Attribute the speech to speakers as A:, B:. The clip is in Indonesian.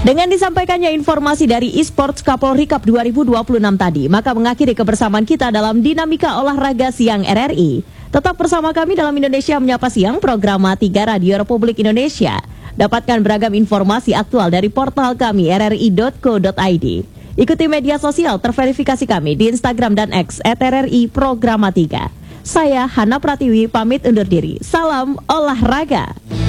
A: Dengan disampaikannya informasi dari eSports Kapolri Cup 2026 tadi, maka mengakhiri kebersamaan kita dalam Dinamika Olahraga Siang RRI. Tetap bersama kami dalam Indonesia Menyapa Siang, program 3 Radio Republik Indonesia. Dapatkan beragam informasi aktual dari portal kami rri.co.id. Ikuti media sosial terverifikasi kami di Instagram dan X @RRI Programa 3. Saya Hana Pratiwi pamit undur diri. Salam olahraga.